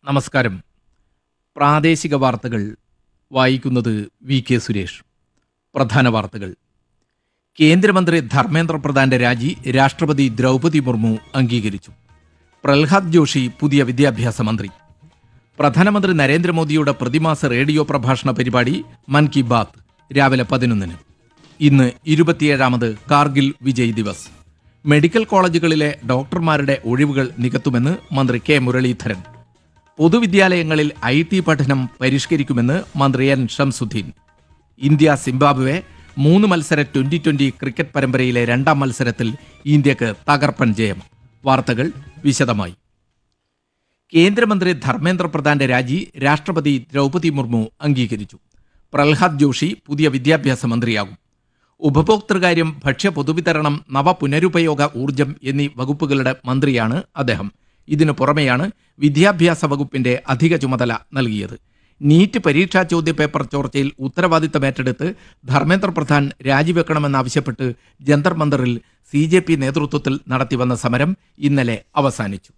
നമസ്കാരം. പ്രാദേശിക വാർത്തകൾ വായിക്കുന്നത് വി കെ സുരേഷ്. പ്രധാന വാർത്തകൾ. കേന്ദ്രമന്ത്രി ധർമ്മേന്ദ്ര പ്രധാന്റെ രാജി രാഷ്ട്രപതി ദ്രൗപദി മുർമു അംഗീകരിച്ചു. പ്രഹ്ലാദ് ജോഷി പുതിയ വിദ്യാഭ്യാസ മന്ത്രി. പ്രധാനമന്ത്രി നരേന്ദ്രമോദിയുടെ പ്രതിമാസ റേഡിയോ പ്രഭാഷണ പരിപാടി മൻ കി ബാത്ത് രാവിലെ 11-ന്. ഇന്ന് 27ാമത് കാർഗിൽ വിജയ് ദിവസ്. മെഡിക്കൽ കോളേജുകളിലെ ഡോക്ടർമാരുടെ ഒഴിവുകൾ നികത്തുമെന്ന് മന്ത്രി കെ മുരളീധരൻ. പൊതുവിദ്യാലയങ്ങളിൽ IT പഠനം പരിഷ്കരിക്കുമെന്ന് മന്ത്രി എൻ ഷംസുദ്ദീൻ. ഇന്ത്യ സിംബാബ്വെ 3 മത്സര ട്വന്റി ക്രിക്കറ്റ് പരമ്പരയിലെ 2ാം മത്സരത്തിൽ ഇന്ത്യക്ക് തകർപ്പൻ ജയം. വാർത്തകൾ വിശദമായി. കേന്ദ്രമന്ത്രി ധർമ്മേന്ദ്ര പ്രധാന്റെ രാജി രാഷ്ട്രപതി ദ്രൗപദി മുർമു അംഗീകരിച്ചു. പ്രഹ്ലാദ് ജോഷി പുതിയ വിദ്യാഭ്യാസ മന്ത്രിയാകും. ഉപഭോക്തൃകാര്യം, ഭക്ഷ്യ പൊതുവിതരണം, നവപുനരുപയോഗ ഊർജം എന്നീ വകുപ്പുകളുടെ മന്ത്രിയാണ് അദ്ദേഹം. ഇതിനു പുറമെയാണ് വിദ്യാഭ്യാസ വകുപ്പിന്റെ അധിക ചുമതല നൽകിയത്. നീറ്റ് പരീക്ഷാ ചോദ്യപേപ്പർ ചോർച്ചയിൽ ഉത്തരവാദിത്തമേറ്റെടുത്ത് ധർമ്മേന്ദ്ര പ്രധാൻ രാജിവെക്കണമെന്നാവശ്യപ്പെട്ട് ജന്തർ മന്ദറിൽ CJP നേതൃത്വത്തിൽ നടത്തിവന്ന സമരം ഇന്നലെ അവസാനിച്ചു.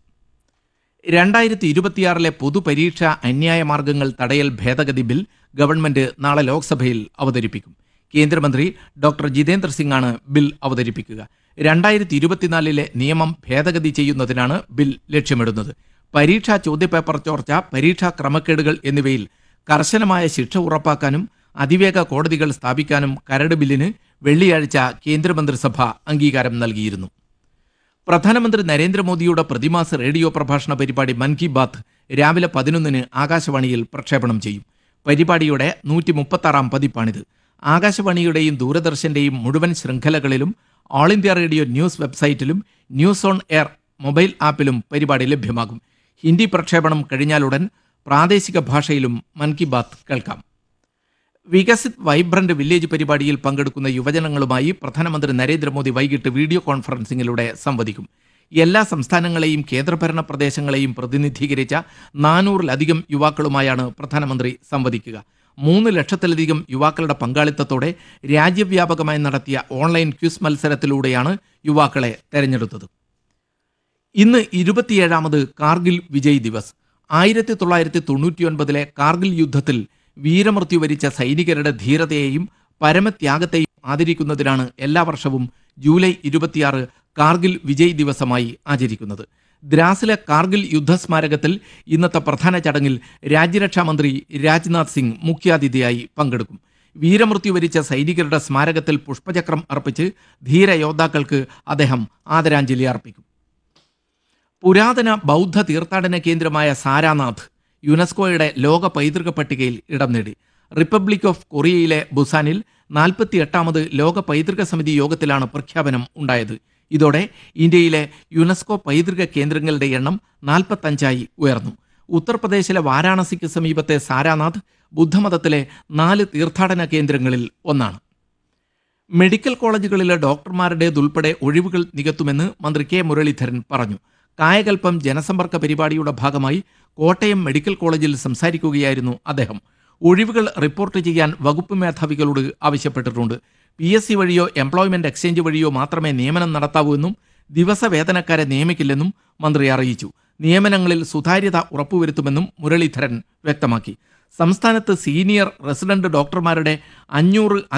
2026 പൊതുപരീക്ഷാ അന്യായ മാർഗങ്ങൾ തടയൽ ഭേദഗതി ബിൽ ഗവൺമെന്റ് നാളെ ലോക്സഭയിൽ അവതരിപ്പിക്കും. കേന്ദ്രമന്ത്രി ഡോക്ടർ ജിതേന്ദ്ര സിംഗാണ് ബിൽ അവതരിപ്പിക്കുക. 2024 നിയമം ഭേദഗതി ചെയ്യുന്നതിനാണ് ബിൽ ലക്ഷ്യമിടുന്നത്. പരീക്ഷാ ചോദ്യപേപ്പർ ചോർച്ച, പരീക്ഷാ ക്രമക്കേടുകൾ എന്നിവയിൽ കർശനമായ ശിക്ഷ ഉറപ്പാക്കാനും അതിവേഗ കോടതികൾ സ്ഥാപിക്കാനും കരട് ബില്ലിന് വെള്ളിയാഴ്ച കേന്ദ്രമന്ത്രിസഭ അംഗീകാരം നൽകിയിരുന്നു. പ്രധാനമന്ത്രി നരേന്ദ്രമോദിയുടെ പ്രതിമാസ റേഡിയോ പ്രഭാഷണ പരിപാടി മൻ കി ബാത്ത് രാവിലെ 11-ന് ആകാശവാണിയിൽ പ്രക്ഷേപണം ചെയ്യും. പരിപാടിയുടെ 136ാം പതിപ്പാണിത്. ആകാശവാണിയുടെയും ദൂരദർശന്റെയും മുഴുവൻ ശൃംഖലകളിലും ഓൾ ഇന്ത്യ റേഡിയോ ന്യൂസ് വെബ്സൈറ്റിലും ന്യൂസ് ഓൺ എയർ മൊബൈൽ ആപ്പിലും പരിപാടി ലഭ്യമാകും. ഹിന്ദി പ്രക്ഷേപണം കഴിഞ്ഞാലുടൻ പ്രാദേശിക ഭാഷയിലും മൻ കി ബാത്ത് കേൾക്കാം. വികസിത് വൈബ്രന്റ് വില്ലേജ് പരിപാടിയിൽ പങ്കെടുക്കുന്ന യുവജനങ്ങളുമായി പ്രധാനമന്ത്രി നരേന്ദ്രമോദി വൈകിട്ട് വീഡിയോ കോൺഫറൻസിംഗിലൂടെ സംവദിക്കും. എല്ലാ സംസ്ഥാനങ്ങളെയും കേന്ദ്രഭരണ പ്രദേശങ്ങളെയും പ്രതിനിധീകരിച്ച 400-ലധികം യുവാക്കളുമായാണ് പ്രധാനമന്ത്രി സംവദിക്കുക. 3 ലക്ഷത്തിലധികം യുവാക്കളുടെ പങ്കാളിത്തത്തോടെ രാജ്യവ്യാപകമായി നടത്തിയ ഓൺലൈൻ ക്വിസ് മത്സരത്തിലൂടെയാണ് യുവാക്കളെ തെരഞ്ഞെടുത്തത്. ഇന്ന് 27ാമത് കാർഗിൽ വിജയ് ദിവസ്. 1999 കാർഗിൽ യുദ്ധത്തിൽ വീരമൃത്യു വരിച്ച സൈനികരുടെ ധീരതയെയും പരമത്യാഗത്തെയും ആദരിക്കുന്നതിനാണ് എല്ലാ വർഷവും ജൂലൈ 26 കാർഗിൽ വിജയ് ദിവസമായി ആചരിക്കുന്നത്. ദ്രാസിലെ കാർഗിൽ യുദ്ധസ്മാരകത്തിൽ ഇന്നത്തെ പ്രധാന ചടങ്ങിൽ രാജ്യരക്ഷാമന്ത്രി രാജ്നാഥ് സിംഗ് മുഖ്യാതിഥിയായി പങ്കെടുക്കും. വീരമൃത്യു വരിച്ച സൈനികരുടെ സ്മാരകത്തിൽ പുഷ്പചക്രം അർപ്പിച്ച് ധീരയോദ്ധാക്കൾക്ക് അദ്ദേഹം ആദരാഞ്ജലി അർപ്പിക്കും. പുരാതന ബൗദ്ധ തീർത്ഥാടന കേന്ദ്രമായ സാരാനാഥ് യുനെസ്കോയുടെ ലോക പൈതൃക പട്ടികയിൽ ഇടം നേടി. റിപ്പബ്ലിക് ഓഫ് കൊറിയയിലെ ബുസാനിൽ 48ാമത് ലോക പൈതൃക സമിതി യോഗത്തിലാണ് പ്രഖ്യാപനം ഉണ്ടായത്. ഇതോടെ ഇന്ത്യയിലെ യുനെസ്കോ പൈതൃക കേന്ദ്രങ്ങളുടെ എണ്ണം 45ആയി ഉയർന്നു. ഉത്തർപ്രദേശിലെ വാരാണസിക്ക് സമീപത്തെ സാരാനാഥ് ബുദ്ധമതത്തിലെ 4 തീർത്ഥാടന കേന്ദ്രങ്ങളിൽ ഒന്നാണ്. മെഡിക്കൽ കോളേജുകളിലെ ഡോക്ടർമാരുടേതുൾപ്പെടെ ഒഴിവുകൾ നികത്തുമെന്ന് മന്ത്രി കെ മുരളീധരൻ പറഞ്ഞു. കായകൽപ്പം ജനസമ്പർക്ക പരിപാടിയുടെ ഭാഗമായി കോട്ടയം മെഡിക്കൽ കോളേജിൽ സംസാരിക്കുകയായിരുന്നു അദ്ദേഹം. ഒഴിവുകൾ റിപ്പോർട്ട് ചെയ്യാൻ വകുപ്പ് മേധാവികളോട് ആവശ്യപ്പെട്ടിട്ടുണ്ട്. PSC വഴിയോ എംപ്ലോയ്മെന്റ് എക്സ്ചേഞ്ച് വഴിയോ മാത്രമേ നിയമനം നടത്താവൂ എന്നും ദിവസവേതനക്കാരെ നിയമിക്കില്ലെന്നും മന്ത്രി അറിയിച്ചു. നിയമനങ്ങളിൽ സുതാര്യത ഉറപ്പുവരുത്തുമെന്നും മുരളീധരൻ വ്യക്തമാക്കി. സംസ്ഥാനത്ത് സീനിയർ റെസിഡന്റ് ഡോക്ടർമാരുടെ 500